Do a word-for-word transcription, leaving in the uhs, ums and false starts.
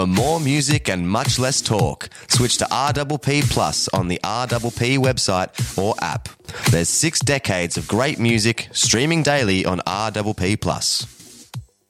For more music and much less talk, switch to R P P Plus on the R P P website or app. There's six decades of great music streaming daily on R P P Plus.